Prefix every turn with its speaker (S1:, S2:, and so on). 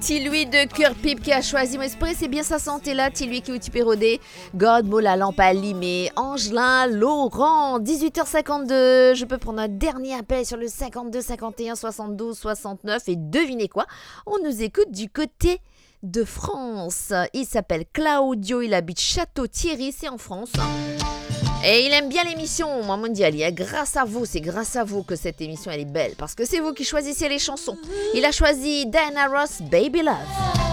S1: Tilui de Cœur Pipe qui a choisi Esprit, c'est bien sa santé là. Tilui qui est pérodé. God, la lampe allumée. Angelin, Laurent, 18h52. Je peux prendre un dernier appel sur le 52 51 72 69. Et devinez quoi? On nous écoute du côté de France. Il s'appelle Claudio, il habite Château-Thierry, c'est en France. Et il aime bien l'émission, moi Mondiali. Grâce à vous, c'est grâce à vous que cette émission elle est belle. Parce que c'est vous qui choisissez les chansons. Il a choisi Diana Ross, Baby Love.